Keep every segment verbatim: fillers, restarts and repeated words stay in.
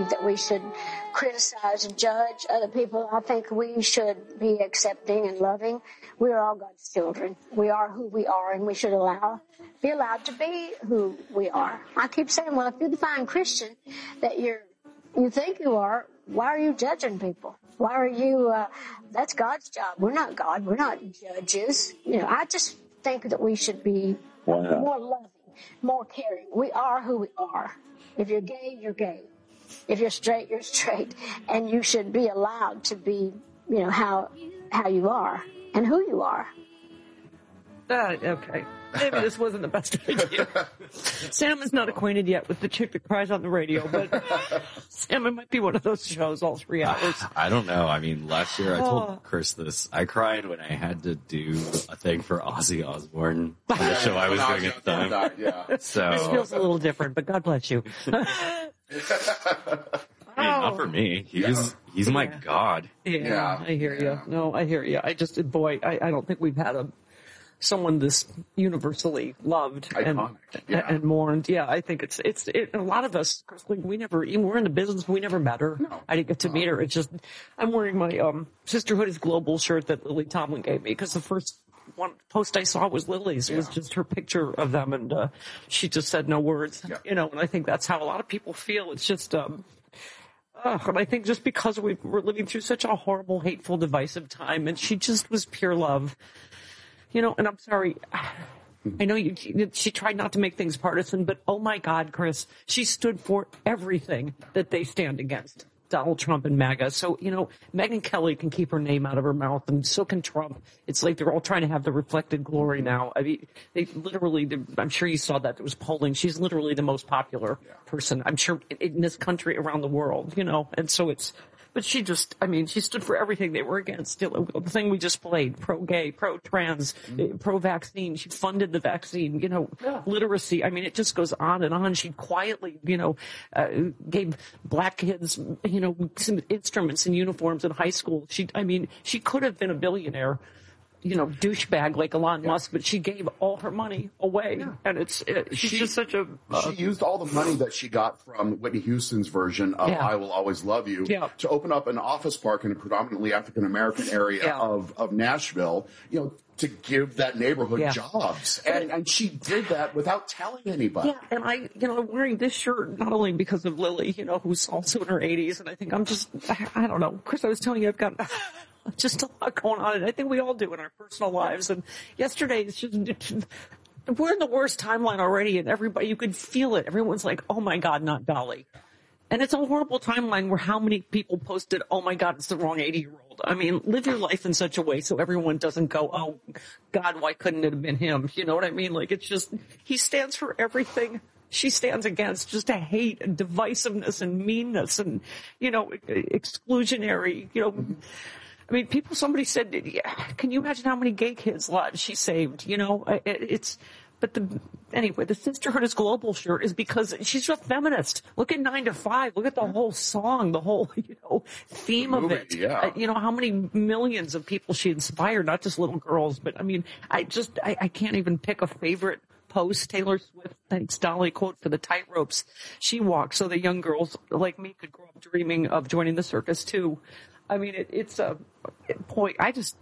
believe that we should criticize and judge other people. I think we should be accepting and loving. We are all God's children. We are who we are, and we should allow, be allowed to be who we are. I keep saying, well, if you define Christian that you're, you think you are, why are you judging people? Why are you, uh, that's God's job. We're not God. We're not judges. You know, I just think that we should be wow. more loving, more caring. We are who we are. If you're gay, you're gay. If you're straight, you're straight. And you should be allowed to be, you know, how, how you are and who you are. Uh, okay. Maybe this wasn't the best idea. Sam is not acquainted yet with the chick that cries on the radio, but Sam, it might be one of those shows all three hours. I don't know. I mean, last year I told oh. Chris this. I cried when I had to do a thing for Ozzy Osbourne on the show I was doing at the time. Died, yeah. So it feels a little different, but God bless you. I mean, not for me. He was, he's my yeah. God. Yeah, yeah, I hear yeah. you. No, I hear you. I just, boy, I, I don't think we've had a someone this universally loved Iconic. and Yeah. and mourned. Yeah, I think it's it's it, a lot of us. We never even we're in the business. We never met her. No. I didn't get to meet her. It's just I'm wearing my um Sisterhood is Global shirt that Lily Tomlin gave me because the first one post I saw was Lily's. It yeah. was just her picture of them, and uh, she just said no words. Yeah. You know, and I think that's how a lot of people feel. It's just um. Uh, and I think just because we we're living through such a horrible, hateful, divisive time, and she just was pure love. You know, and I'm sorry, I know you, she tried not to make things partisan, but oh my God, Chris, she stood for everything that they stand against. Donald Trump and MAGA. So, you know, Megyn Kelly can keep her name out of her mouth, and so can Trump. It's like they're all trying to have the reflected glory now. I mean, they literally, I'm sure you saw that. There was polling. She's literally the most popular person, I'm sure, in this country, around the world, you know, and so it's, but she just, I mean, she stood for everything they were against. You know, the thing we just played, pro-gay, pro-trans, mm-hmm. pro-vaccine. She funded the vaccine, you know, yeah. literacy. I mean, it just goes on and on. She quietly, you know, uh, gave black kids, you know, some instruments and uniforms in high school. She, I mean, she could have been a billionaire, you know, douchebag like Elon yeah. Musk, but she gave all her money away. Yeah. And it's, it, she's she, just such a... Uh, she used all the money that she got from Whitney Houston's version of yeah. I Will Always Love You yeah. to open up an office park in a predominantly African-American area yeah. of, of Nashville, you know, to give that neighborhood yeah. jobs. And, and she did that without telling anybody. Yeah, and I, you know, I'm wearing this shirt not only because of Lily, you know, who's also in her eighties, and I think I'm just, I, I don't know. Chris, I was telling you, I've got just a lot going on, and I think we all do in our personal lives. And yesterday, it's just, we're in the worst timeline already, and everybody, you could feel it. Everyone's like, oh my God, not Dolly. And it's a horrible timeline where how many people posted, oh my God, it's the wrong eighty-year-old. I mean, live your life in such a way so everyone doesn't go, oh God, why couldn't it have been him? You know what I mean? Like, it's just, he stands for everything she stands against, just a hate and divisiveness and meanness and, you know, exclusionary, you know. I mean, people, somebody said, can you imagine how many gay kids' lives she saved? You know, it, it's, but the, anyway, the Sisterhood is Global shirt is because she's a feminist. Look at Nine to Five. Look at the whole song, the whole, you know, theme movie, of it. Yeah. Uh, you know, how many millions of people she inspired, not just little girls, but I mean, I just, I, I can't even pick a favorite post. Taylor Swift thanks Dolly quote for the tightropes she walked so that young girls like me could grow up dreaming of joining the circus too. I mean, it, it's a point. I just,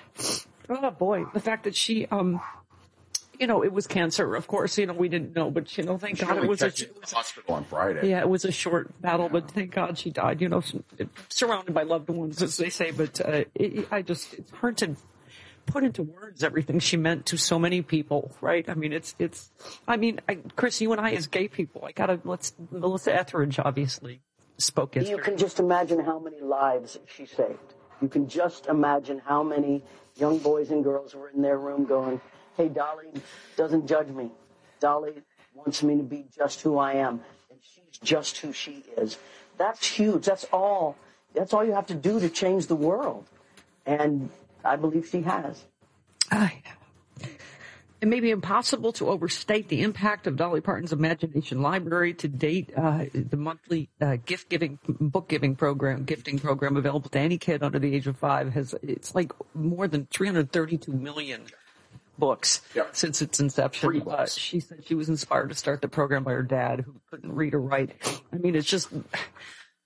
oh boy, the fact that she, um, you know, it was cancer, of course, you know, we didn't know, but, you know, thank she God really it was a, it was hospital on Friday. Yeah, it was a short battle, but thank God she died, you know, surrounded by loved ones, as they say, but, uh, it, I just, it's hard to put into words everything she meant to so many people, right? I mean, it's, it's, I mean, I, Chris, you and I as gay people, I gotta, let's, Melissa Etheridge obviously spoke yesterday. You can just imagine how many lives she saved. You can just imagine how many young boys and girls were in their room going, hey, Dolly doesn't judge me. Dolly wants me to be just who I am, and she's just who she is. That's huge. That's all. That's all you have to do to change the world. And I believe she has. Uh, it may be impossible to overstate the impact of Dolly Parton's Imagination Library to date. Uh, the monthly uh, gift giving, book giving program, gifting program available to any kid under the age of five has, it's like more than three hundred thirty-two million books yep. since its inception. Uh, she said she was inspired to start the program by her dad, who couldn't read or write. I mean, it's just,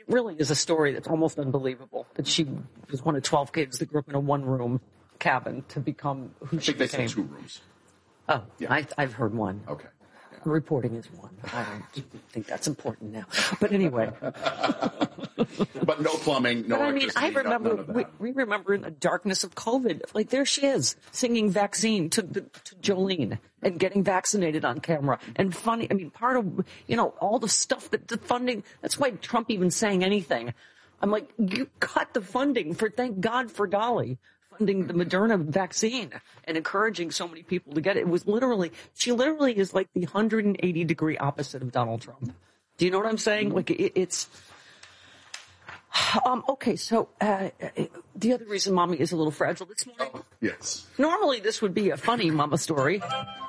really is a story that's almost unbelievable. That she was one of twelve kids that grew up in a one-room cabin to become who I she think they became. said two rooms. Oh, Yeah. I, I've heard one. Okay. Reporting is one. I don't think that's important now. But anyway. But no plumbing, no But I mean, I electricity, remember, none of we, that. we remember in the darkness of COVID, like there she is singing Vaccine to, the, to Jolene and getting vaccinated on camera. And funny, I mean, part of, you know, all the stuff that the funding, that's why Trump even saying anything. I'm like, you cut the funding for, thank God for Dolly, funding the Moderna vaccine and encouraging so many people to get it. It was literally, she literally is like the one hundred eighty degree opposite of Donald Trump. Do you know what I'm saying? Like it, it's, Um, okay, so uh, the other reason Mommy is a little fragile this morning. Oh, yes. Normally, this would be a funny Mama story.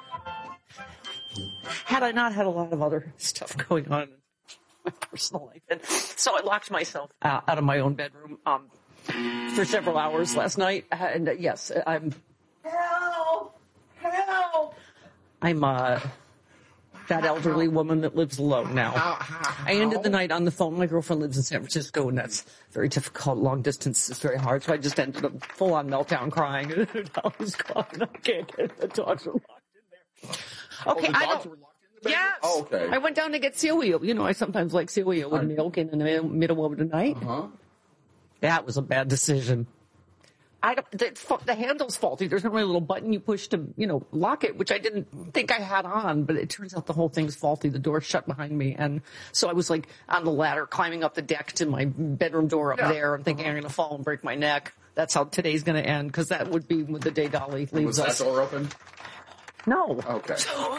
Had I not had a lot of other stuff going on in my personal life, and so I locked myself out, out of my own bedroom um, for several hours last night. And uh, yes, I'm help, help. I'm uh, that elderly woman that lives alone now. How, how, I ended the night on the phone. My girlfriend lives in San Francisco, and that's very difficult. Long distance is very hard. So I just ended up full on meltdown crying. I was crying. I can't get the dogs are locked in there. Okay, oh, the I dogs don't. were locked in the bedroom? Yes. Oh, okay. I went down to get cereal. You know, I sometimes like cereal with milk in the middle of the night. Uh-huh. That was a bad decision. I don't, the, the handle's faulty. There's not really a little button you push to, you know, lock it, which I didn't think I had on, but it turns out the whole thing's faulty. The door's shut behind me. And so I was like on the ladder, climbing up the deck to my bedroom door up Yeah. there. I'm thinking I'm going to fall and break my neck. That's how today's going to end, because that would be the day Dolly leaves Was us. that door open? No. Okay. So,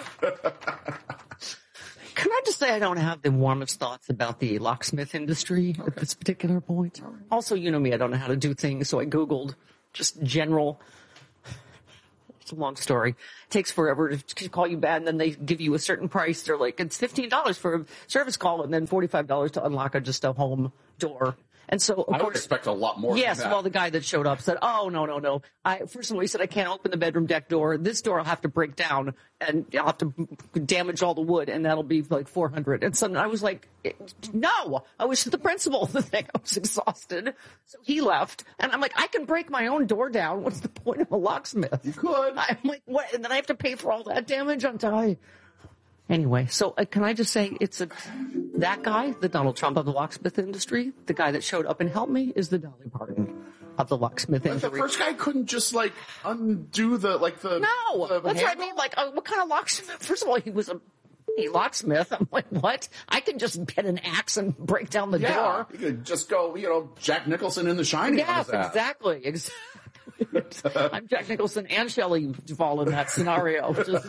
can I just say I don't have the warmest thoughts about the locksmith industry at this particular point? Also, you know me, I don't know how to do things, so I Googled just general. It's a long story. It takes forever to call you back, and then they give you a certain price. They're like, it's fifteen dollars for a service call, and then forty-five dollars to unlock a, just a home door. And so, of I would course, expect a lot more yes, than that. well, the guy that showed up said, oh, no, no, no. I, first of all, he said, I can't open the bedroom deck door. This door I'll have to break down, and I'll have to damage all the wood, and that'll be like four hundred dollars. And so I was like, no. I was the principal of the thing. I was exhausted. So he left, and I'm like, I can break my own door down. What's the point of a locksmith? You could. I'm like, what? And then I have to pay for all that damage on time. Anyway, so uh, can I just say it's a that guy, the Donald Trump of the locksmith industry, the guy that showed up and helped me is the Dolly Parton of the locksmith But the industry. first guy couldn't just like undo the like the No, the that's what I handle? mean. Like, uh, what kind of locksmith? First of all, he was a, a locksmith. I'm like, what? I can just get an axe and break down the Yeah, door. you could just go, you know, Jack Nicholson in The Shining. Yes, How was that? exactly. Exactly. I'm Jack Nicholson and Shelley Duvall in that scenario. Just,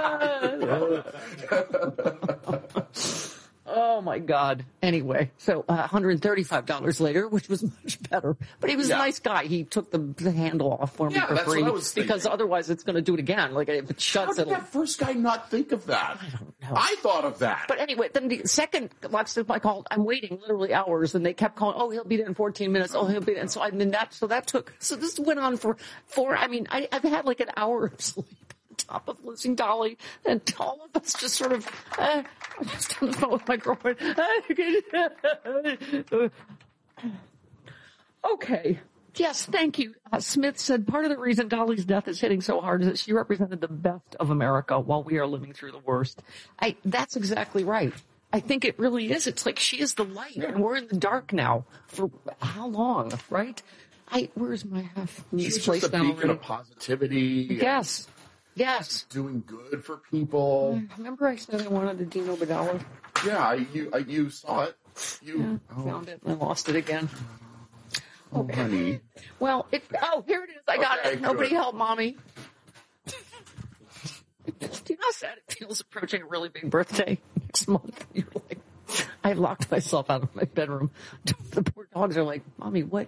oh my God. Anyway, so uh, one hundred thirty-five dollars later, which was much better. But he was Yeah. a nice guy. He took the, the handle off for me Yeah, for that's free what I was thinking. because otherwise it's going to do it again. Like if it How shuts, did it'll. that first guy not think of that? I don't know. I thought of that. But anyway, then the second locksmith I called, I'm waiting literally hours, and they kept calling. Oh, he'll be there in fourteen minutes. Oh, he'll be there. And so I mean that. So that took. So this went on for four. I mean, I, I've had like an hour of sleep on top of losing Dolly, and all of us just sort of. Uh, I'm just on the phone with my girlfriend. Okay. Yes, thank you. Uh, Smith said part of the reason Dolly's death is hitting so hard is that she represented the best of America while we are living through the worst. I, that's exactly right. I think it really is. It's like she is the light, and we're in the dark now. For how long, right? I where's my half She was misplaced just a down beacon already? of positivity. Yes, yes. Doing good for people. Remember I said I wanted a Dino Badala? Yeah, I, you I, you saw it. You Yeah, found it and I lost it again. oh, honey. Well, it, oh, here it is. I got Okay, it. Nobody good. help mommy. Do you know how sad it feels approaching a really big birthday next month? You're like, I locked myself out of my bedroom. The poor dogs are like, Mommy, what?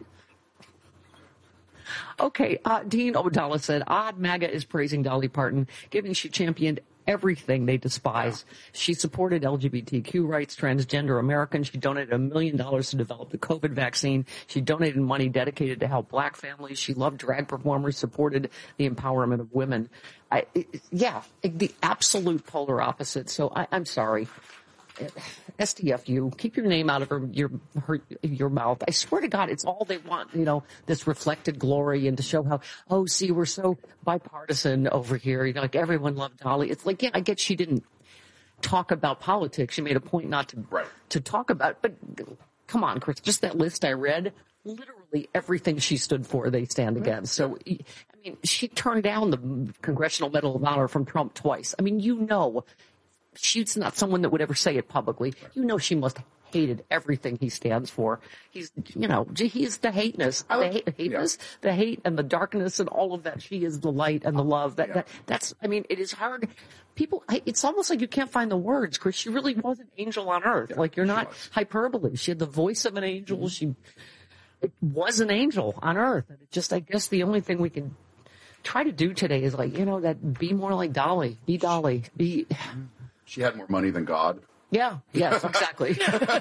Okay, uh, Dean O'Donnell said, odd MAGA is praising Dolly Parton, given she championed everything they despise. She supported L G B T Q rights, transgender Americans. She donated a million dollars to develop the COVID vaccine. She donated money dedicated to help black families. She loved drag performers, supported the empowerment of women. I, it, yeah, the absolute polar opposite. So I, I'm sorry. S T F U, keep your name out of her, your her, your mouth. I swear to God, it's all they want, you know, this reflected glory and to show how, oh, see, we're so bipartisan over here. You know, like everyone loved Dolly. It's like, yeah, I get she didn't talk about politics. She made a point not to, right. to talk about, but come on, Chris, just that list I read, literally everything she stood for, they stand against. So, I mean, she turned down the Congressional Medal of Honor from Trump twice. I mean, you know, she's not someone that would ever say it publicly. You know, she must have hated everything he stands for. He's, you know, he's the hateness, the hate, hateness, yeah. the hate and the darkness and all of that. She is the light and the love. That, yeah. that that's, I mean, it is hard. People, it's almost like you can't find the words, Chris. She really was an angel on earth. Yeah, like you're not was. hyperbole. She had the voice of an angel. Mm-hmm. She it was an angel on earth. And it just, I guess the only thing we can try to do today is like, you know, that be more like Dolly. Be Dolly. Be. She had more money than God. Yeah, yes, exactly.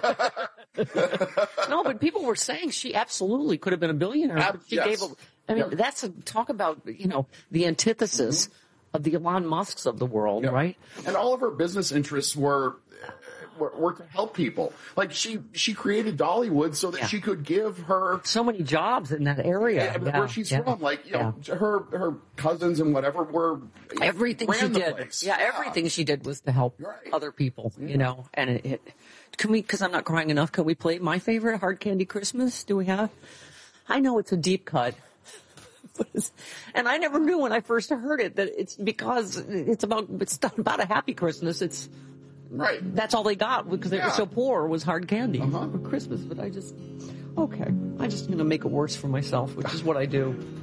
No, but people were saying she absolutely could have been a billionaire. Ab- she yes. gave a, I mean, yep. that's a, talk about, you know, the antithesis mm-hmm. of the Elon Musks of the world, yep. right? And all of her business interests were, were, were to help people. Like she, she created Dollywood so that yeah. she could give her so many jobs in that area yeah, yeah, where she's yeah, from. Like, you know, yeah. her, her cousins and whatever were everything she did. Yeah, yeah, everything she did was to help right. other people, yeah. you know, and it, it can we, cause I'm not crying enough. Can we play my favorite Hard Candy Christmas? Do we have? I know it's a deep cut. And I never knew when I first heard it that it's because it's about, it's not about a happy Christmas. It's, right. That's all they got because they yeah. were so poor was hard candy uh-huh. for Christmas. But I just, okay, I just, you know, make it worse for myself, which is what I do.